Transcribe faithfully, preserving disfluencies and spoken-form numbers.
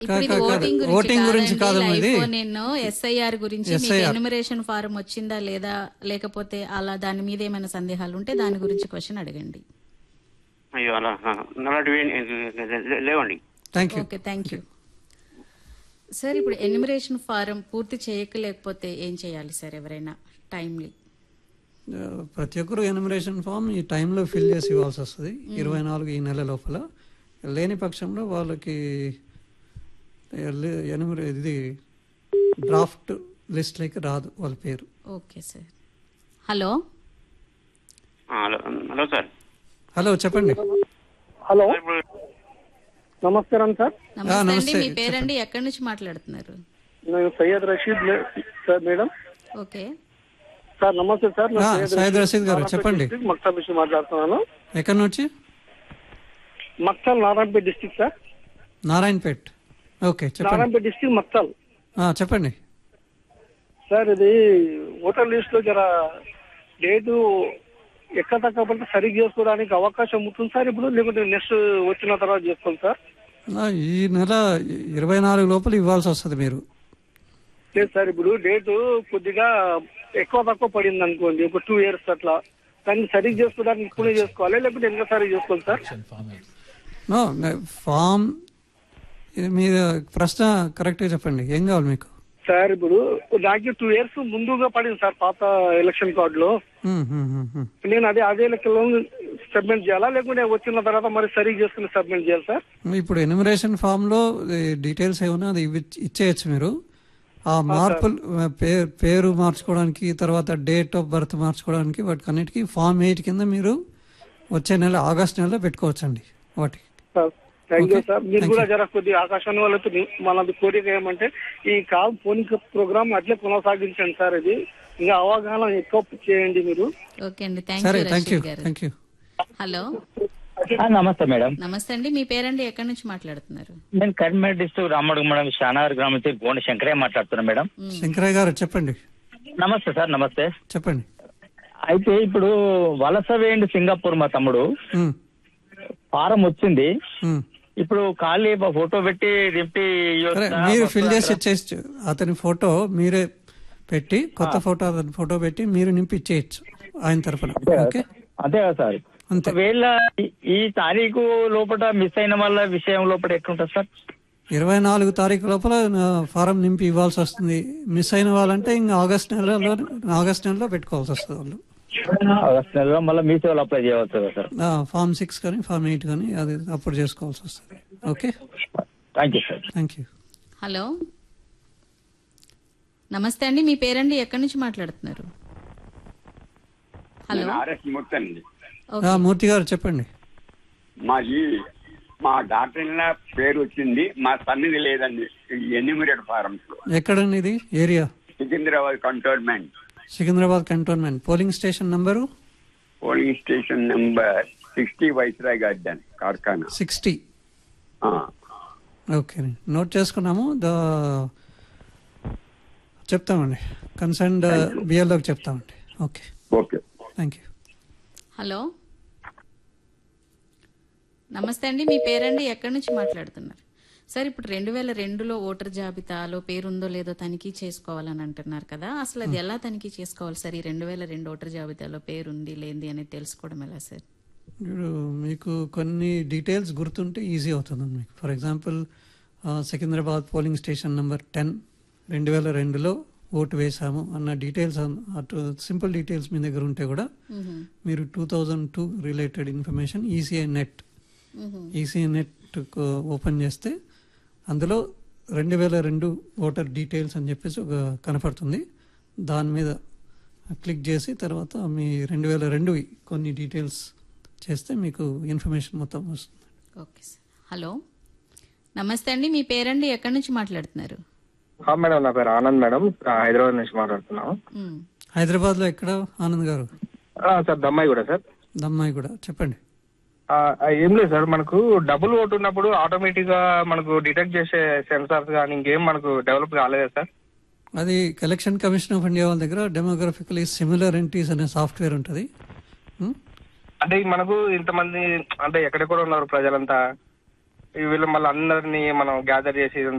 ఇప్పుడు ఇది voting voting గురించి గురించి కాదమ్మా ఇది. నేను ఎస్ఐఆర్ గురించి మీకు ఎన్యుమరేషన్ ఫారం వచ్చిందా లేదా, లేకపోతే అలా దాని మీద ఏమైనా సందేహాలు ఉంటే దాని గురించి క్వశ్చన్ అడగండి. అయ్యో అలా అలాంటివి లేవండి. Thank you. Okay, thank you sir. ఇప్పుడు ఎన్యుమరేషన్ ఫారం పూర్తి చేయకలేకపోతే ఏం చేయాలి సార్? ఎవరైనా టైమ్లీ ప్రతి ఒక్కరు ఎన్యుమరేషన్ ఫామ్ ఈ టైంలో ఫిల్ చేసి ఇవ్వాల్సి వస్తుంది, ఇరవై నాలుగు ఈ నెల లోపల. లేని పక్షంలో వాళ్ళకి ఎన్యుమరే ఇది డ్రాఫ్ట్ లిస్ట్లోకి రాదు వాళ్ళ పేరు. Okay sir. Hello hello hello sir. Hello చెప్పండి. హలో నమస్కారం సార్. నమస్తే అండి. నమస్తే. మీ పేరండి, ఎక్కడి నుంచి మాట్లాడుతున్నారు? నేను సయ్యద్ రషీద్ మే- సార్ మేడం. ఓకే సార్ నమస్తే సార్. నేను ఆ, సయ్యద్ సయ్యద్ రషీద్ గారు నారాయణపేట చెప్పండి. డిస్ట్రిక్ట్ మక్తల్ నుంచి మాట్లాడుతున్నాను. ఎక్కడి నుంచి? Makthal Narayanpet district sir. Narayanpet. Okay చెప్పండి. నారాయణపేట డిస్ట్రిక్ట్ మక్తల్ ఆ, చెప్పండి. సార్. ఇది ఓటర్ లిస్ట్ లో జర డేటు ఎక్కడ తగ్గకపోతే సరిగ్గా చేసుకోవడానికి అవకాశం ఉంటుంది సార్ ఇప్పుడు, లేకుంటే నెక్స్ట్ వచ్చిన తర్వాత చేసుకోండి సార్. ఆ, ఈ నెల ఇరవై నాలుగు లోపల ఇవ్వాల్సి వస్తుంది మీరు. లేదు సార్, ఇప్పుడు డేటు కొద్దిగా ఎక్కువ తక్కువ పడింది అనుకోండి, ఒక టూ ఇయర్స్ అట్లా, దాన్ని సరిగ్గా చేసుకోవడానికి ఇప్పుడే చేసుకోవాలి, లేకపోతే ఎంత సరిగ్గా చేసుకోవాలి సార్? నో ఫామ్ మీరు ప్రశ్న కరెక్ట్గా చెప్పండి, ఏం కావాలి మీకు? సార్ ఇప్పుడు నాకు టూ ఇయర్స్ ముందుగా పడింది సార్ పాత ఎలక్షన్ కార్డు లో. ఉమ్, ఉమ్, ఉమ్, ఉమ్. నేను అదే అదే లెక్కలో సబ్మిట్ చేయాలా, లేకుంటే వచ్చిన తర్వాత మరి సరిగ్గా చేసుకుని సబ్మిట్ చేయాలి సార్? ఇప్పుడు ఎన్యుమరేషన్ ఫామ్ లో డీటెయిల్స్ ఏమన్నా అది ఇవ్వ- ఇచ్చేయచ్చు మీరు. ఆ మార్పులు పేరు పేరు మార్చుకోవడానికి, తర్వాత డేట్ ఆఫ్ బర్త్ మార్చుకోవడానికి, వాటికి అన్నిటికీ ఫామ్ ఎయిట్ కింద మీరు వచ్చే నెల ఆగస్ట్ నెలలో పెట్టుకోవచ్చండి వాటికి. Sir thank you Okay. Sir. మీరు Thank కూడా you. జర కొద్ది ఆకాశాన్ని వాళ్ళతో మనది కోరిక ఏమంటే ఈ కాల్ ఫోన్ ప్రోగ్రామ్ అట్లే కొనసాగించండి సార్. ఇది ఇంకా అవగాహన ఎక్కువ చేయండి మీరు. ఓకే అండి, థ్యాంక్ సరే యూ థ్యాంక్ యూ రషీద్ గారు. Thank you. హలో ఆ, నమస్తే మేడం. నమస్తే అండి. మీ పేరండి, ఎక్కడి నుంచి మాట్లాడుతున్నారు? నేను కరీంనగర్ డిస్ట్రిక్ట్ రామడుగు మేడం షానార్ గ్రామం నుంచి గోండ శంకరయ్య మాట్లాడుతున్నా మేడం. శంకరయ్య గారు చెప్పండి. నమస్తే సార్. నమస్తే. చెప్పండి. అయితే ఇప్పుడు వలస వేయండి సింగపూర్ మా తమ్ముడు ఉమ్, ఫారం వచ్చింది. ఉమ్. ఇప్పుడు ఖాళీ ఫోటో పెట్టి దింపి సరే మీరు ఫిల్ చేసి ఇచ్చేసి అతని ఫోటో మీరే పెట్టి, కొత్త ఫోటో అతని ఫోటో పెట్టి మీరు నింపి ఇచ్చేయచ్చు ఆయన తరఫున. ఓకే అంతే కదా సార్? అంతే. ఒకవేళ ఈ- ఈ తారీఖు లోపల మిస్ అయిన వాళ్ళ విషయం లోపల ఎట్లుంటుంది సార్? ఇరవై నాలుగు తారీఖు లోపల ఆ, ఫారం నింపి ఇవ్వాల్సి వస్తుంది. మిస్ అయిన వాళ్ళంటే ఇంకా ఆగస్ట్ నెలలో ఆగస్ట్ నెలలో పెట్టుకోవాల్సి వస్తుంది వాళ్ళు. ఆగస్ట్ నెలలో మళ్ళీ మీ సేవలు అప్లై చేయవచ్చు కదా సార్? ఆ, ఫామ్ సిక్స్ కానీ ఫామ్ ఎయిట్ కానీ అది అప్పుడు చేసుకోవాల్సి వస్తుంది. Okay thank you sir. Thank you. Hello నమస్తే అండి. మీ పేరండి, ఎక్కడి నుంచి మాట్లాడుతున్నారు? హలో ఆర్ఎస్ మూర్తి అండి. ఓకే. ఆ, మూర్తి గారు చెప్పండి. మాది మా డాక్టర్ పేరు వచ్చింది, మా సన్నిధి లేదండి ఎన్యూమరేట్ ఫారమ్స్ లో. ఎక్కడండి ఇది area? Secunderabad cantonment. Secunderabad cantonment. Polling station number polling station number sixty viceroy garden కార్ఖానా. Sixty. ఆ. ఓకే నోట్ చేసుకున్నాము. ద చెప్తామండి, కన్సర్న్ బిఎల్ఓకి చెప్తామండి. Okay okay thank you. Hello నమస్తే అండి. మీ పేరండి, ఎక్కడి నుంచి మాట్లాడుతున్నారు? సార్ ఇప్పుడు రెండు వేల రెండులో ఓటర్ జాబితాలో పేరుందో లేదో తనిఖీ చేసుకోవాలని అంటున్నారు కదా, అసలు అది ఎలా తనిఖీ చేసుకోవాలి సార్? ఈ రెండు వేల రెండు ఓటర్ జాబితాలో పేరుంది లేంది అనేది తెలుసుకోవడం ఎలా సార్? ఇప్పుడు మీకు కొన్ని డీటెయిల్స్ గుర్తుంటే ఈజీ అవుతుంది మీకు. For example Secunderabad polling station number ten రెండు వేల రెండులో ఓటు వేసాము అన్న డీటెయిల్స్ అటు సింపుల్ డీటెయిల్స్ మీ దగ్గర ఉంటే కూడా మీరు two thousand two related information ECI net ECI net open చేస్తే అందులో రెండు వేల రెండు ఓటర్ డీటెయిల్స్ అని చెప్పేసి ఒక కనపడుతుంది. దాని మీద క్లిక్ చేసి తర్వాత మీ రెండు వేల రెండు కొన్ని డీటెయిల్స్ చేస్తే మీకు ఇన్ఫర్మేషన్ మొత్తం వస్తుంది. Okay sir. హలో నమస్తే అండి. మీ పేరండి, ఎక్కడి నుంచి మాట్లాడుతున్నారు? మేడం నా పేరు ఆనంద్ మేడం, హైదరాబాద్ నుంచి మాట్లాడుతున్నాను. మ్, హైదరాబాద్ లో ఎక్కడ ఆనంద్ గారు? సార్ దమ్మాయి కూడా సార్. దమ్మాయి కూడా చెప్పండి. ఆ, ఏం లేదు సార్, మనకు డబుల్ ఓటు ఉన్నప్పుడు ఆటోమేటిక్ గా మనకు డిటెక్ట్ చేసే సెన్సార్స్ కానీ ఇంకేం మనకు డెవలప్ కాలేదా సార్? అది ఎలక్షన్ కమిషన్ ఆఫ్ ఇండియా వాళ్ళ దగ్గర డెమోగ్రఫికలీ సిమిలర్ ఎంట్రీస్ అనే సాఫ్ట్వేర్ ఉంటుంది. అంటే మనకు ఇంతమంది అంటే ఎక్కడెక్కడ ఉన్నారు ప్రజలంతా, వీళ్ళు మళ్ళీ అందరినీ మనం గ్యాదర్ చేసి